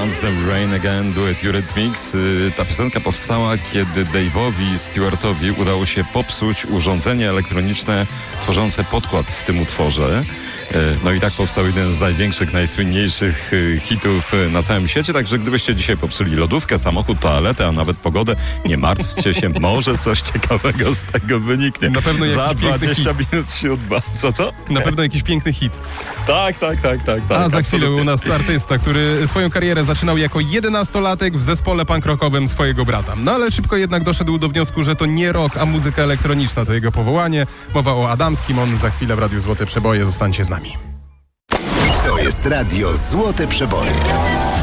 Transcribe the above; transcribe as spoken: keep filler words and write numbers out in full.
Comes the Rain Again, duet Eurythmics. Ta piosenka powstała, kiedy Dave'owi Stewartowi udało się popsuć urządzenie elektroniczne tworzące podkład w tym utworze. No i tak powstał jeden z największych, najsłynniejszych hitów na całym świecie. Także gdybyście dzisiaj popsuli lodówkę, samochód, toaletę, a nawet pogodę, nie martwcie się, może coś ciekawego z tego wyniknie. Na pewno jakiś Za dwadzieścia hit. minut siódma. Co, co? Na pewno jakiś piękny hit. Tak, tak, tak, tak. tak A za chwilę absolutnie. u nas artysta, który swoją karierę zaczynał jako jedenastolatek w zespole punk rockowym swojego brata. No ale szybko jednak doszedł do wniosku, że to nie rock, a muzyka elektroniczna to jego powołanie. Mowa o Adamskim, on za chwilę w Radiu Złote Przeboje. Zostańcie z nami. To jest Radio Złote Przeboje.